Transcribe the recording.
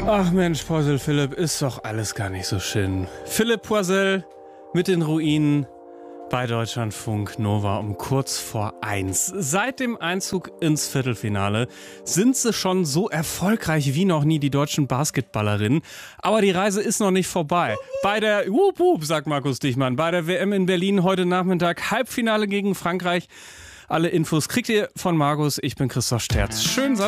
Ach Mensch, Poisel Philipp, ist doch alles gar nicht so schön. Philipp Poisel mit den Ruinen bei Deutschlandfunk Nova um kurz vor 1. Seit dem Einzug ins Viertelfinale sind sie schon so erfolgreich wie noch nie, die deutschen Basketballerinnen. Aber die Reise ist noch nicht vorbei. Bei der sagt Markus Dichmann, bei der WM in Berlin heute Nachmittag Halbfinale gegen Frankreich. Alle Infos kriegt ihr von Markus. Ich bin Christoph Sterz. Schönen Sonntag.